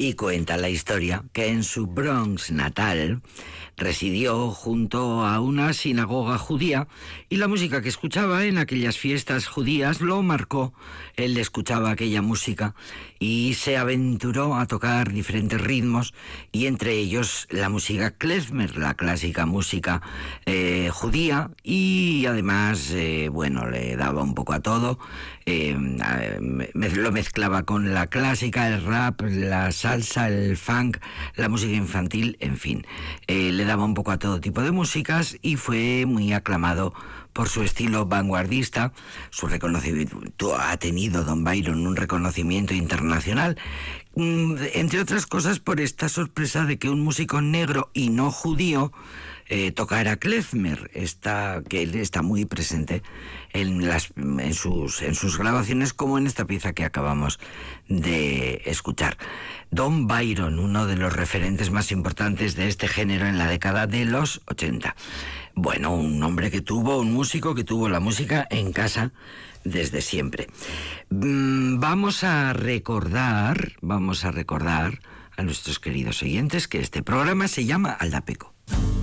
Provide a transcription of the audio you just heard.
Y cuenta la historia que en su Bronx natal residió junto a una sinagoga judía y la música que escuchaba en aquellas fiestas judías lo marcó. Él escuchaba aquella música y se aventuró a tocar diferentes ritmos, y entre ellos la música klezmer, la clásica música judía, y además, le daba un poco a todo. Lo mezclaba con la clásica, el rap, la salsa, el funk, la música infantil, en fin. Le daba un poco a todo tipo de músicas y fue muy aclamado por su estilo vanguardista. Su reconocimiento ha tenido Don Byron un reconocimiento internacional, entre otras cosas por esta sorpresa de que un músico negro y no judío tocara klezmer, que él está muy presente en sus grabaciones, como en esta pieza que acabamos de escuchar. Don Byron, uno de los referentes más importantes de este género en la década de los 80. Bueno, un músico que tuvo la música en casa desde siempre. Vamos a recordar a nuestros queridos oyentes que este programa se llama Aldapeco.